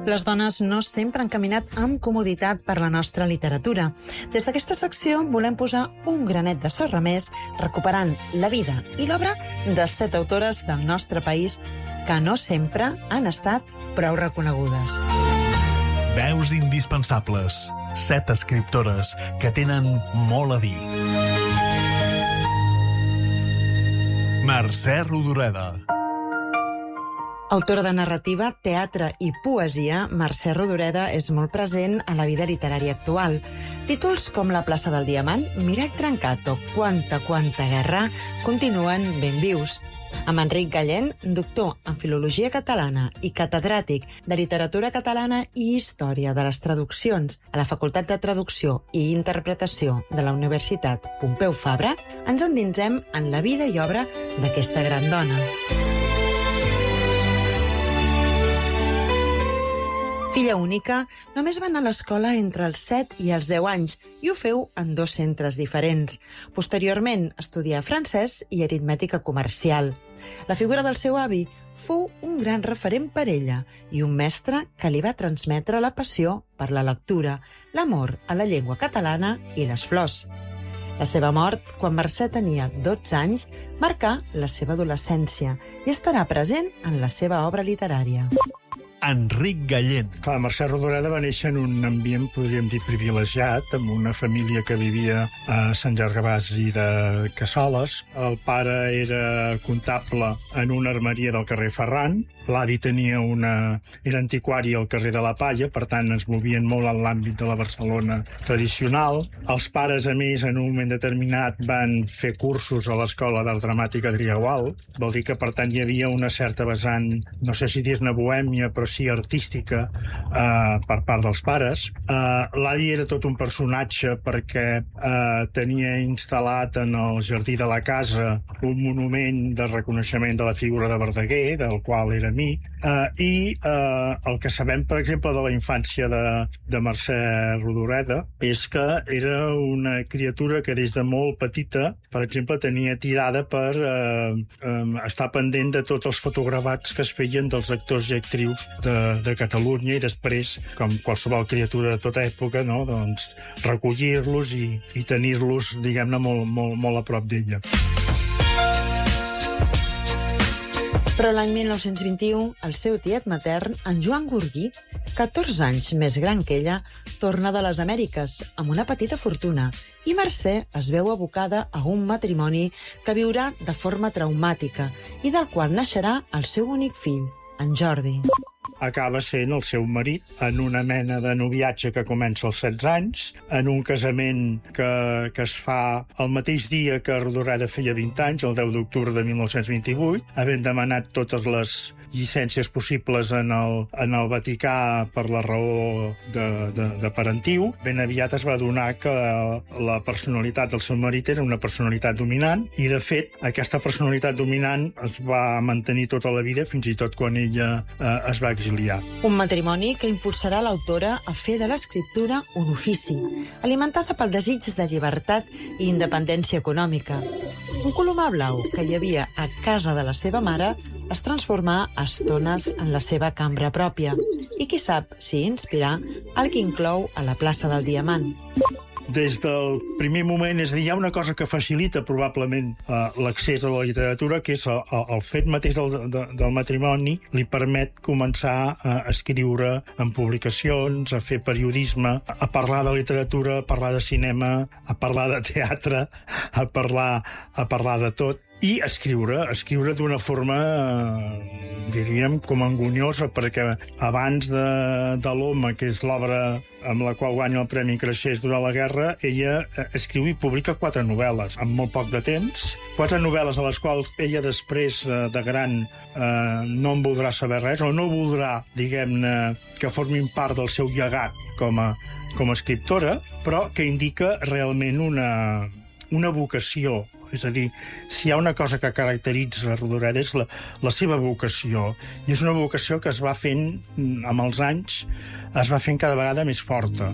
Les dones no sempre han caminat amb comoditat per la nostra literatura. Des d'aquesta secció volem posar un granet de sorra més, recuperant la vida i l'obra de 7 autores del nostre país que no sempre han estat prou reconegudes. Veus indispensables. 7 escriptores que tenen molt a dir. Mercè Rodoreda. Autora de narrativa, teatre i poesia, Mercè Rodoreda és molt present a la vida literària actual. Títols com La plaça del Diamant, Mirall trencat o Quanta guerra continuen ben vius. Amb Enric Gallén, doctor en Filologia Catalana i catedràtic de Literatura Catalana i Història de les Traduccions a la Facultat de Traducció i Interpretació de la Universitat Pompeu Fabra, ens endinsem en la vida i obra d'aquesta gran dona. Filla única, només va anar a l'escola entre els 7 i els 10 anys i ho feu en 2 centres diferents. Posteriorment, estudià francès i aritmètica comercial. La figura del seu avi fou un gran referent per ella i un mestre que li va transmetre la passió per la lectura, l'amor a la llengua catalana i les flors. La seva mort, quan Mercè tenia 12 anys, marcà la seva adolescència i estarà present en la seva obra literària. Enric Gallén. Clar, Mercè Rodoreda va néixer en un ambient, podríem dir, privilegiat, amb una família que vivia a Sant Gervasi de Cassoles. El pare era comptable en una armeria del carrer Ferran. L'avi era antiquari al carrer de la Palla, per tant es movien molt en l'àmbit de la Barcelona tradicional. Els pares, a més, en un moment determinat van fer cursos a l'Escola d'Art Dramàtic Adrià Gual. Vol dir que, per tant, hi havia una certa vessant, no sé si dir-ne bohèmia, però sí artística per part dels pares. L'avi era tot un personatge perquè tenia instal·lat en el jardí de la casa un monument de reconeixement de la figura de Verdaguer, del qual era amic, i el que sabem, per exemple, de la infància de Mercè Rodoreda és que era una criatura que des de molt petita, per exemple, tenia tirada per estar pendent de tots els fotogravats que es feien dels actors i actrius de Catalunya i després, com qualsevol criatura de tota època, no? Doncs recollir-los i tenir-los, diguem-ne, molt a prop d'ella. Però l'any 1921, el seu tiet matern, en Joan Gurguí, 14 anys més gran que ella, torna de les Amèriques amb una petita fortuna i Mercè es veu abocada a un matrimoni que viurà de forma traumàtica i del qual naixerà el seu únic fill, en Jordi. Acaba sent el seu marit en una mena de noviatge que comença als 16 anys, en un casament que es fa el mateix dia que Rodoreda feia 20 anys, el 10 d'octubre de 1928, havent demanat totes les llicències possibles en el Vaticà per la raó de parentiu. Ben aviat es va adonar que la personalitat del seu marit era una personalitat dominant i, de fet, aquesta personalitat dominant es va mantenir tota la vida, fins i tot quan ella es va exiliar. Un matrimoni que impulsarà l'autora a fer de l'escriptura un ofici, alimentada pel desig de llibertat i independència econòmica. Un colomar blau que hi havia a casa de la seva mare es transformà a estones en la seva cambra pròpia i qui sap si inspirar el que inclou a la plaça del Diamant. Des del primer moment, és a dir, hi ha una cosa que facilita probablement l'accés a la literatura, que és el fet mateix del matrimoni li permet començar a escriure en publicacions, a fer periodisme, a parlar de literatura, a parlar de cinema, a parlar de teatre, a parlar de tot. I escriure d'una forma, diríem, com engonyosa, perquè abans de l'Home, que és l'obra amb la qual guanya el Premi Creixés durant la guerra, ella escriu i publica 4 novel·les en molt poc de temps. 4 novel·les a les quals ella després, de gran, no en voldrà saber res, o no voldrà, diguem-ne, que formin part del seu llegat com a escriptora, però que indica realment una vocació. És a dir, si hi ha una cosa que caracteritza Rodoreda és la seva vocació. I és una vocació que es va fent, amb els anys, es va fent cada vegada més forta.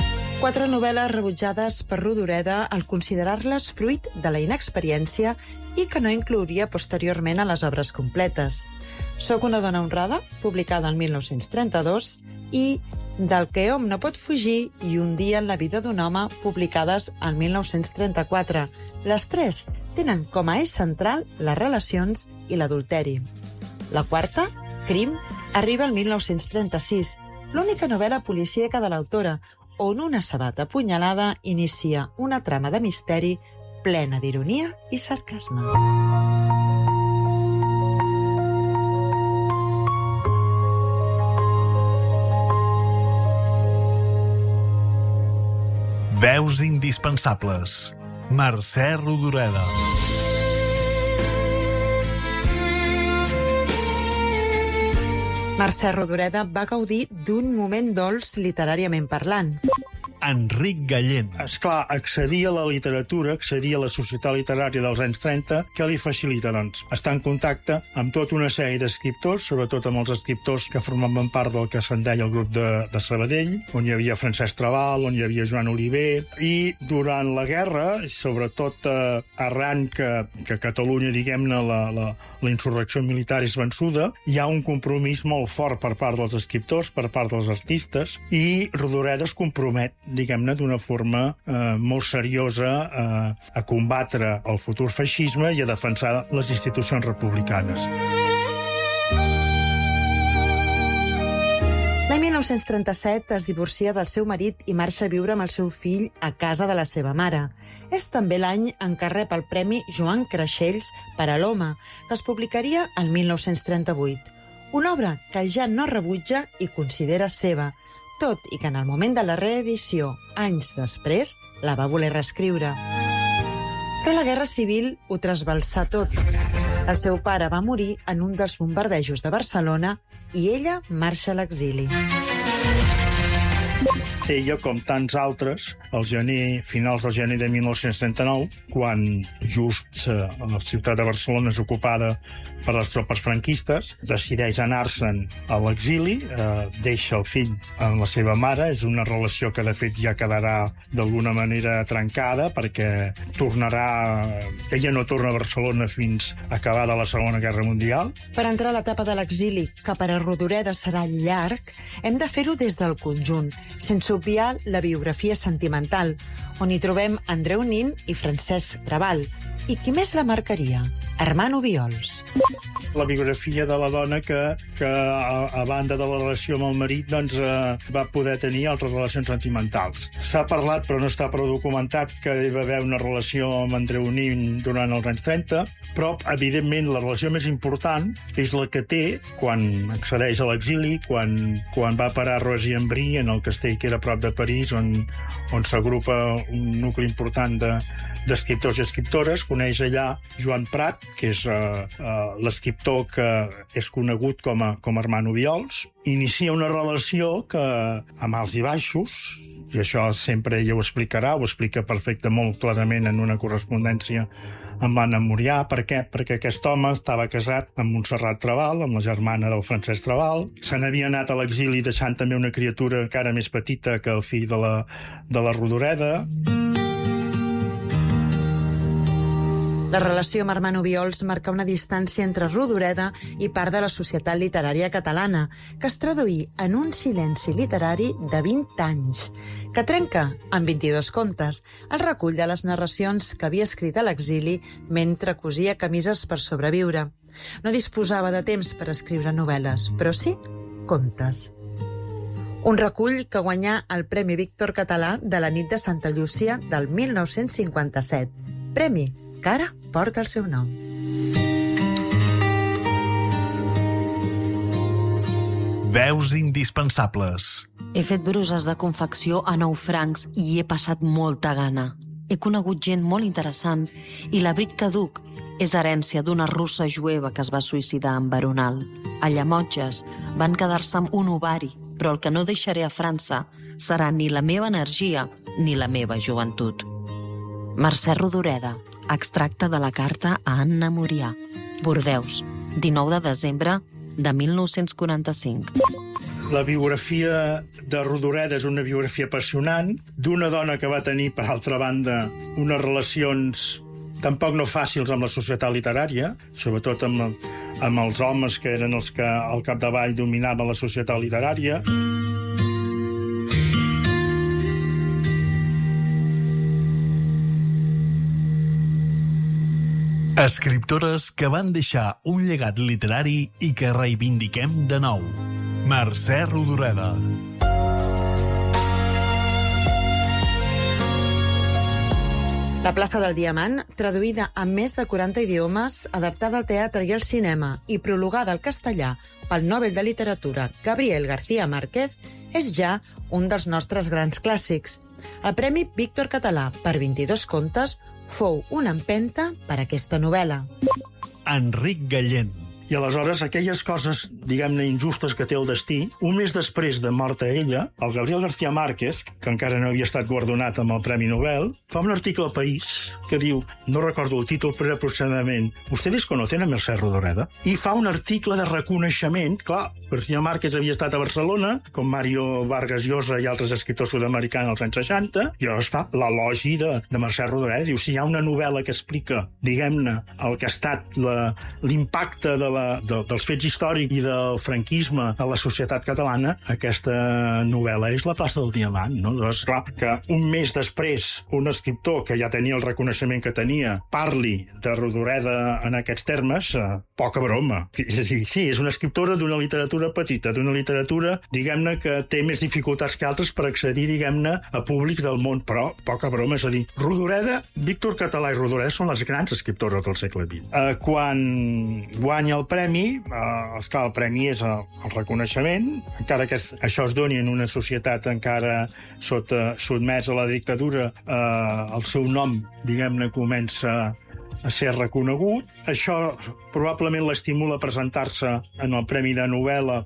4 novel·les rebutjades per Rodoreda al considerar-les fruit de la inexperiència i que no inclouria posteriorment a les obres completes. Soc una dona honrada, publicada el 1932, i Del que hom no pot fugir i Un dia en la vida d'un home, publicades el 1934. Les tres tenen com a eix central les relacions i l'adulteri. La quarta, Crim, arriba el 1936, l'única novel·la policíaca de l'autora, on una sabata apunyalada inicia una trama de misteri plena d'ironia i sarcasme. Veus indispensables. Mercè Rodoreda. Mercè Rodoreda va gaudir d'un moment dolç literàriament parlant. Enric Gallent. Esclar, accedir a la literatura, accedir a la societat literària dels anys 30, què li facilita, doncs? Estar en contacte amb tota una sèrie d'escriptors, sobretot amb els escriptors que formaven part del que se'n deia el grup de Sabadell, on hi havia Francesc Trabal, on hi havia Joan Oliver, i durant la guerra, sobretot arran que Catalunya, diguem-ne, la insurrecció militar és vençuda, hi ha un compromís molt fort per part dels escriptors, per part dels artistes, i Rodoreda es compromet, diguem-ne, d'una forma molt seriosa a combatre el futur feixisme i a defensar les institucions republicanes. L'any 1937 es divorcia del seu marit i marxa a viure amb el seu fill a casa de la seva mare. És també l'any en què rep el Premi Joan Creixells per a l'Home, que es publicaria el 1938. Una obra que ja no rebutja i considera seva, tot i que en el moment de la reedició, anys després, la va voler reescriure. Però la Guerra Civil ho trasbalsà tot. El seu pare va morir en un dels bombardejos de Barcelona i ella marxa a l'exili. Ella, com tants altres, finals del gener de 1939, quan just la ciutat de Barcelona és ocupada per les tropes franquistes, decideix anar-se'n a l'exili, deixa el fill amb la seva mare. És una relació que, de fet, ja quedarà d'alguna manera trencada, perquè ella no torna a Barcelona fins acabada la Segona Guerra Mundial. Per entrar a l'etapa de l'exili, que per a Rodoreda serà llarg, hem de fer-ho des del conjunt, sense obviar la biografia sentimental, on hi trobem Andreu Nin i Francesc Trabal. I qui més la marcaria? Armand Obiols. La biografia de la dona que a banda de la relació amb el marit, doncs, va poder tenir altres relacions sentimentals. S'ha parlat, però no està prou documentat, que hi va haver una relació amb Andreu Nin durant els anys 30, però, evidentment, la relació més important és la que té quan accedeix a l'exili, quan va parar a Roissy-en-Brie, en el castell que era a prop de París, on s'agrupa un nucli important d'escriptors i escriptores. Coneix allà Joan Prat, que és l'escriptor que és conegut com a Armand Obiols. Inicia una relació que, amb alts i baixos, i això sempre ella ho explicarà, ho explica molt clarament en una correspondència amb Anna Murià. Per què? Perquè aquest home estava casat amb Montserrat Trabal, amb la germana del Francesc Trabal. Se n'havia anat a l'exili deixant també una criatura encara més petita que el fill de la Rodoreda. La relació amb Armand Obiols marca una distància entre Rodoreda i part de la societat literària catalana, que es traduí en un silenci literari de 20 anys, que trenca, amb 22 contes, el recull de les narracions que havia escrit a l'exili mentre cosia camises per sobreviure. No disposava de temps per escriure novel·les, però sí contes. Un recull que guanyà el Premi Víctor Català de la nit de Santa Llúcia del 1957. Premi que ara porta el seu nom. Veus indispensables. He fet bruses de confecció a 9 francs i hi he passat molta gana. He conegut gent molt interessant i l'abrit que duc és herència d'una russa jueva que es va suïcidar en Veronal. A Llemotges van quedar-se amb un ovari, però el que no deixaré a França serà ni la meva energia ni la meva joventut. Mercè Rodoreda, extracte de la carta a Anna Murià. Bordeus, 19 de desembre de 1945. La biografia de Rodoreda és una biografia apassionant d'una dona que va tenir, per altra banda, unes relacions tampoc no fàcils amb la societat literària, sobretot amb els homes que eren els que al capdavall dominaven la societat literària. Escriptores que van deixar un llegat literari i que reivindiquem de nou. Mercè Rodoreda. La plaça del Diamant, traduïda a més de 40 idiomes, adaptada al teatre i al cinema i prologada al castellà pel Nobel de Literatura Gabriel García Márquez, és ja un dels nostres grans clàssics. El Premi Víctor Català per 22 contes fou una empenta per a aquesta novel·la. Enric Gallent. I aleshores aquelles coses, diguem-ne, injustes que té el destí, un mes després de morta ella, el Gabriel García Márquez, que encara no havia estat guardonat amb el Premi Nobel, fa un article al País que diu, no recordo el títol, però aproximadament, ¿ustedes conocen a Mercè Rodoreda? I fa un article de reconeixement, clar, García Márquez havia estat a Barcelona, com Mario Vargas Llosa i altres escriptors sud-americans als anys 60, i llavors fa l'elogi de Mercè Rodoreda. Diu, si hi ha una novel·la que explica, diguem-ne, el que ha estat l'impacte dels fets històrics i del franquisme a la societat catalana, aquesta novel·la és La plaça del Diamant, no? Doncs, clar, que un mes després un escriptor que ja tenia el reconeixement que tenia parli de Rodoreda en aquests termes, poca broma. És a dir, sí, és una escriptora d'una literatura petita, d'una literatura, diguem-ne, que té més dificultats que altres per accedir, diguem-ne, a públic del món, però poca broma. És a dir, Rodoreda, Víctor Català i Rodoreda són les grans escriptores del segle XX. Quan guanya el premi, esclar, el premi és el reconeixement, encara que això es doni en una societat encara sotmesa a la dictadura, el seu nom, diguem-ne, comença a ser reconegut. Això probablement l'estimula a presentar-se en el Premi de Novel·la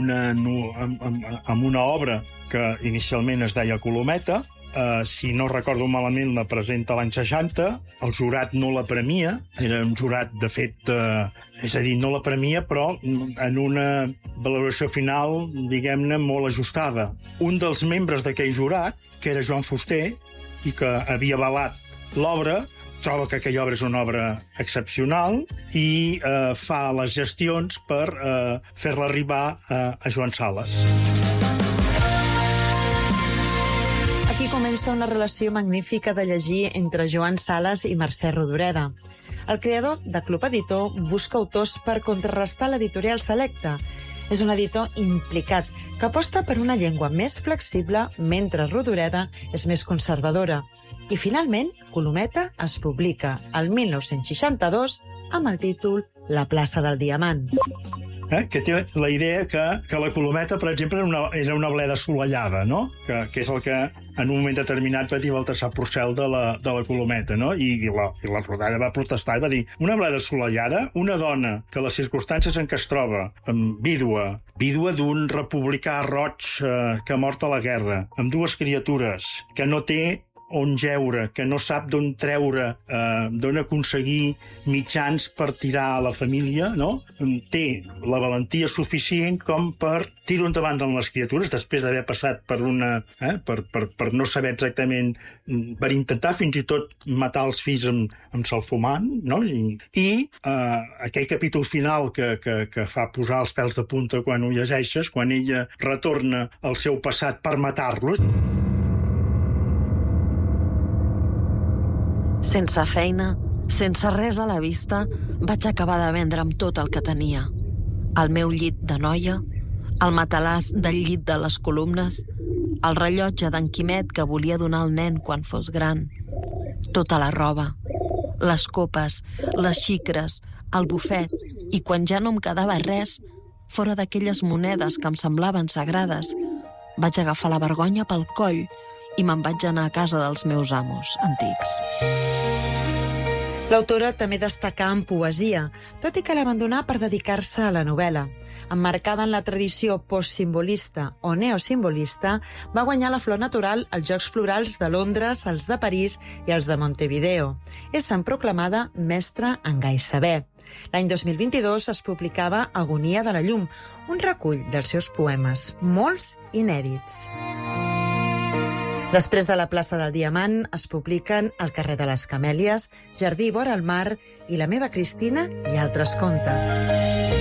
amb una obra que inicialment es deia Colometa. Si no recordo malament, la presenta l'any 60, el jurat no la premia, era un jurat, de fet, és a dir, no la premia, però en una valoració final, diguem-ne, molt ajustada. Un dels membres d'aquell jurat, que era Joan Fuster, i que havia avalat l'obra, troba que aquella obra és una obra excepcional i fa les gestions per fer-la arribar a Joan Sales. Aquí comença una relació magnífica de llegir entre Joan Sales i Mercè Rodoreda. El creador de Club Editor busca autors per contrarrestar l'editorial Selecta. És un editor implicat que aposta per una llengua més flexible mentre Rodoreda és més conservadora. I finalment, Colometa es publica el 1962 amb el títol La plaça del Diamant. Que té la idea que la Colometa, per exemple, era una bleda assolellada, no? Que és el que en un moment determinat va dir Baltasar Porcel de la Colometa, no? I la Rodoreda va protestar i va dir, una bleda assolellada, una dona que les circumstàncies en què es troba, vídua d'un republicà roig que ha mort a la guerra, amb dues criatures, que no té on jeure, que no sap d'on treure, d'on aconseguir mitjans per tirar a la família, no? Té la valentia suficient com per tirar endavant amb les criatures, després d'haver passat per per no saber exactament, per intentar fins i tot matar els fills amb salfumant, no? I aquell capítol final que fa posar els pèls de punta quan ho llegeixes, quan ella retorna al seu passat per matar-los. Sense feina, sense res a la vista, vaig acabar de vendre'm tot el que tenia. El meu llit de noia, el matalàs del llit de les columnes, el rellotge d'en Quimet que volia donar al nen quan fos gran, tota la roba, les copes, les xicres, el bufet, i quan ja no em quedava res, fora d'aquelles monedes que em semblaven sagrades, vaig agafar la vergonya pel coll i me'n vaig anar a casa dels meus amos antics. L'autora també destacà en poesia, tot i que l'abandonà per dedicar-se a la novel·la. Emmarcada en la tradició postsimbolista o neosimbolista, va guanyar la Flor Natural als Jocs Florals de Londres, els de París i els de Montevideo. És proclamada mestra en gai saber. L'any 2022 es publicava Agonia de la llum, un recull dels seus poemes, molts inèdits. Després de la plaça del Diamant es publiquen El carrer de les Camèlies, Jardí vora el mar i La meva Cristina i altres contes.